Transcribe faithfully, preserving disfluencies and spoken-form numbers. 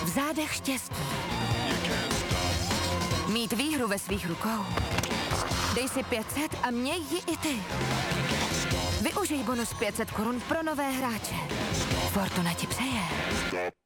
zádech štěstí. Mít výhru ve svých rukou. Dej si pět set a měj ji i ty. Využij bonus pět set korun pro nové hráče. Fortuna ti přeje.